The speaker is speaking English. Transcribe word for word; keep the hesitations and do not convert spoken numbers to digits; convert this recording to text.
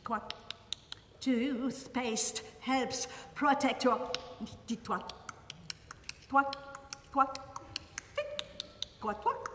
Quack. Toothpaste helps protect your... Dis-toi. Quack, quack, quack, quack.